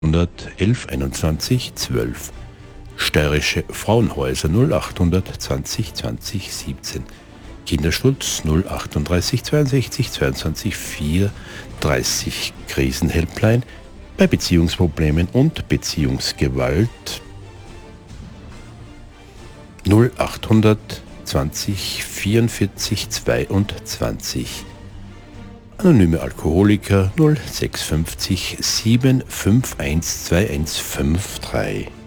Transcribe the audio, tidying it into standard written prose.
11 21 12. Steirische Frauenhäuser 0800 20 20 17. Kinderschutz 038 62 22 4 30. Krisenhelpline bei Beziehungsproblemen und Beziehungsgewalt 0800 20 44 22. Anonyme Alkoholiker 0650 751 2153.